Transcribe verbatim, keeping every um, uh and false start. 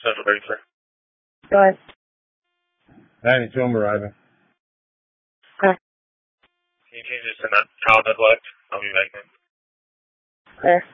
Central thirty-three. Go ahead. ninety-two, I'm arriving. Okay. Can you change this to not child neglect? I'll be back then. There.